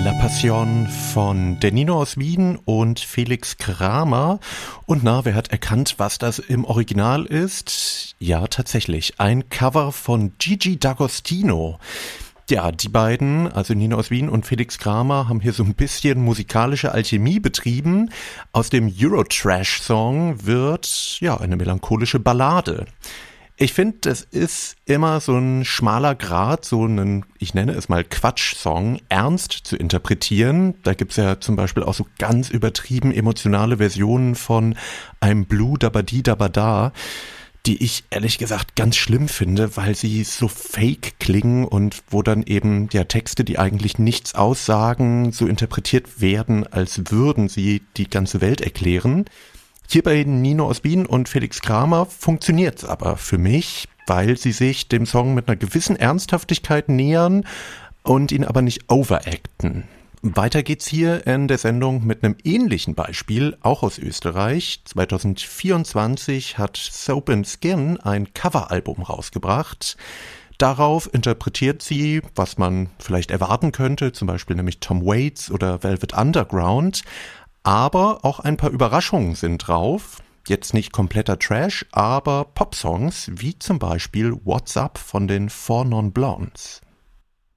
La Passion von der Nino aus Wien und Felix Kramer. Und na, wer hat erkannt, was das im Original ist? Ja, tatsächlich, ein Cover von Gigi D'Agostino. Ja, die beiden, also Nino aus Wien und Felix Kramer, haben hier so ein bisschen musikalische Alchemie betrieben. Aus dem Eurotrash-Song wird, ja, eine melancholische Ballade. Ich finde, das ist immer so ein schmaler Grat, so einen, ich nenne es mal Quatsch-Song, ernst zu interpretieren. Da gibt's ja zum Beispiel auch so ganz übertrieben emotionale Versionen von I'm Blue Dabadi Dabada, die ich ehrlich gesagt ganz schlimm finde, weil sie so fake klingen und wo dann eben ja Texte, die eigentlich nichts aussagen, so interpretiert werden, als würden sie die ganze Welt erklären. Hier bei Nino aus Wien und Felix Kramer funktioniert's aber für mich, weil sie sich dem Song mit einer gewissen Ernsthaftigkeit nähern und ihn aber nicht overacten. Weiter geht's hier in der Sendung mit einem ähnlichen Beispiel, auch aus Österreich. 2024 hat Soap & Skin ein Coveralbum rausgebracht. Darauf interpretiert sie, was man vielleicht erwarten könnte, zum Beispiel nämlich Tom Waits oder Velvet Underground. Aber auch ein paar Überraschungen sind drauf. Jetzt nicht kompletter Trash, aber Popsongs, wie zum Beispiel What's Up von den Four Non Blondes.